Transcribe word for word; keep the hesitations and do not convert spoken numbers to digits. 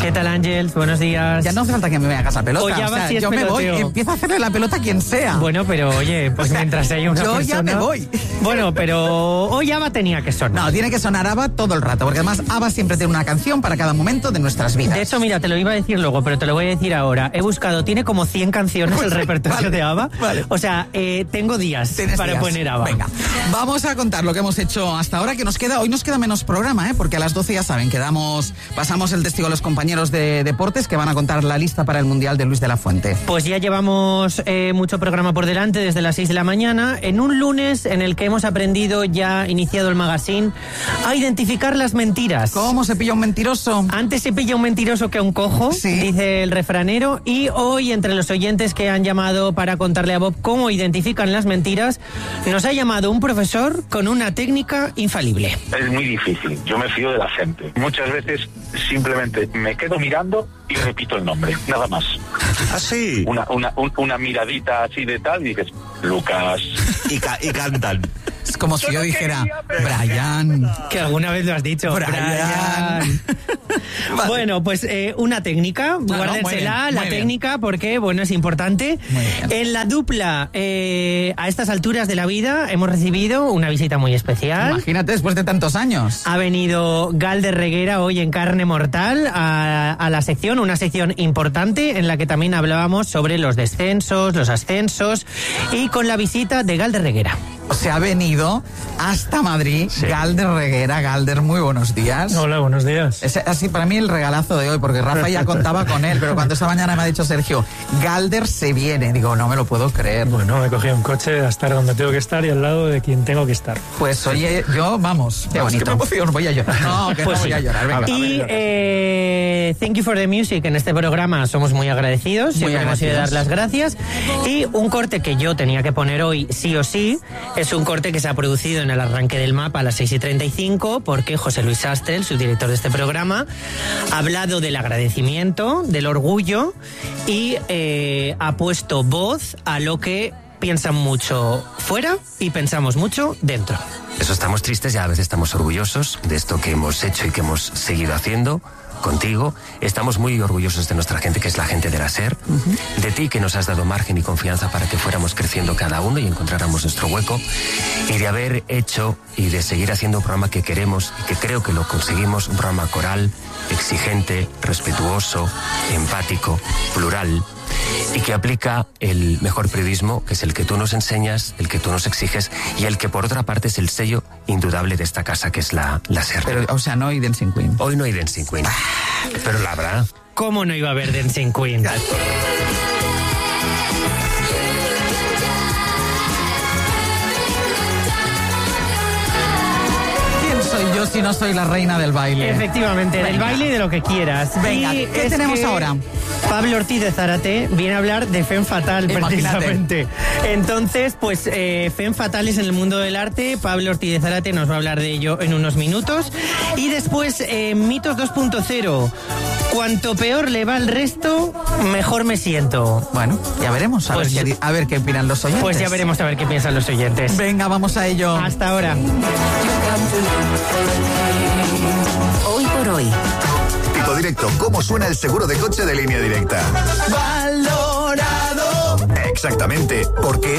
¿Qué tal, Ángels? Buenos días. Ya no hace falta que me hagas la pelota. O ya o sea, si es yo peloteo. me voy, empiezo a hacerle la pelota a quien sea. Bueno, pero oye, pues O sea, mientras haya una yo persona... ya me voy. Bueno, pero hoy Ava tenía que sonar. No, tiene que sonar Ava todo el rato, porque además Ava siempre tiene una canción para cada momento de nuestras vidas. De hecho, mira, te lo iba a decir luego, pero te lo voy a decir ahora. He buscado, tiene como cien canciones el repertorio vale, de Ava. vale. O sea, eh, tengo días Tienes para días. poner Ava. Venga, vamos a contar lo que hemos hecho hasta ahora, que nos queda, hoy nos queda menos programa, ¿eh? Porque a las doce ya saben, quedamos, pasamos el testigo a los compañeros de deportes que van a contar la lista para el Mundial de Luis de la Fuente. Pues ya llevamos eh, mucho programa por delante desde las seis de la mañana, en un lunes en el que hemos aprendido, ya iniciado el magazine, a identificar las mentiras. ¿Cómo se pilla un mentiroso? Antes se pilla un mentiroso que a un cojo, Sí. dice el refranero, y hoy entre los oyentes que han llamado para contarle a Bob cómo identifican las mentiras, nos ha llamado un profesor con una técnica infalible. Es muy difícil, yo me fío de la gente. Muchas veces simplemente me quedo mirando y repito el nombre, nada más. ¿Ah, sí? Una, una, un- una miradita así de tal y dices, Lucas. Y, ca- y cantan. Es como si Yo yo no dijera, quería, pero- Brian. Que alguna vez lo has dicho. Brian. Brian. Vale. Bueno, pues eh, una técnica, Bueno, guárdensela, muy bien, la muy bien. técnica, porque, bueno, es importante. Muy bien. En la dupla, eh, a estas alturas de la vida, hemos recibido una visita muy especial. Imagínate, después de tantos años. Ha venido Galder Reguera hoy en Carne Mortal a, a la sección, una sección importante en la que también hablábamos sobre los descensos, los ascensos y con la visita de Galder Reguera. O sea, ha venido hasta Madrid, Sí. Galder Reguera. Galder, muy buenos días. Hola, buenos días. Es así para mí el regalazo de hoy, porque Rafa ya contaba con él, pero cuando esta mañana me ha dicho Sergio, Galder se viene, digo, no me lo puedo creer. Bueno, me he cogido un coche a estar donde tengo que estar y al lado de quien tengo que estar. Pues oye, yo, vamos, Qué vamos, bonito. que me emociono, voy a llorar. No, que Pues no voy sí. a llorar, venga. Y eh, Thank You for the Music en este programa somos muy agradecidos, Muy siempre hemos ido a dar agradecidos. las gracias. Y un corte que yo tenía que poner hoy sí o sí, es un corte que se ha producido en el arranque del mapa a las seis y treinta y cinco, porque José Luis Sastre, el subdirector de este programa, ha hablado del agradecimiento, del orgullo y eh, ha puesto voz a lo que piensan mucho fuera y pensamos mucho dentro. Eso, estamos tristes y a veces estamos orgullosos de esto que hemos hecho y que hemos seguido haciendo contigo. Estamos muy orgullosos de nuestra gente, que es la gente de la SER, uh-huh. de ti, que nos has dado margen y confianza para que fuéramos creciendo cada uno y encontráramos nuestro hueco, y de haber hecho y de seguir haciendo un programa que queremos y que creo que lo conseguimos, un programa coral, exigente, respetuoso, empático, plural, y que aplica el mejor periodismo, que es el que tú nos enseñas, el que tú nos exiges y el que por otra parte es el sello indudable de esta casa, que es la, la SER. Pero, o sea, no hay Dancing Queen. Hoy no hay Dancing Queen, pero la habrá. ¿Cómo no iba a haber Dancing Queen? ¿Quién soy yo si no soy la reina del baile? Efectivamente, del Venga. baile y de lo que quieras. Venga, Y ¿qué es tenemos que ahora? Pablo Ortiz de Zárate viene a hablar de Femme Fatal, Imagínate. precisamente. Entonces, pues, eh, Femme Fatales en el mundo del arte. Pablo Ortiz de Zárate nos va a hablar de ello en unos minutos. Y después, eh, Mitos dos punto cero. Cuanto peor le va al resto, mejor me siento. Bueno, ya veremos, a, Pues- ver, qué, di- a ver qué opinan los oyentes. Pues ya veremos a ver qué piensan los oyentes. Venga, vamos a ello. Hasta ahora. Hoy por hoy. Tipo directo, ¿cómo suena el seguro de coche de Línea Directa? Valorado. Exactamente, porque